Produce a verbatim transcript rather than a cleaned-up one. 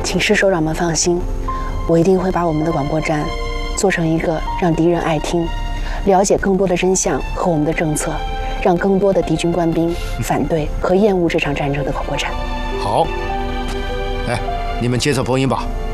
请师首长们放心，我一定会把我们的广播站做成一个让敌人爱听、了解更多的真相和我们的政策，让更多的敌军官兵反对和厌恶这场战争的广播站。 好，来，你们接着播音吧。